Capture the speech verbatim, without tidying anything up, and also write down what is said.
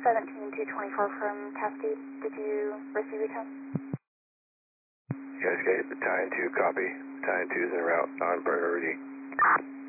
seventeen two twenty-four from Cascade. Did you receive your test? Cascade, Battalion two, copy. Battalion two is en route on priority.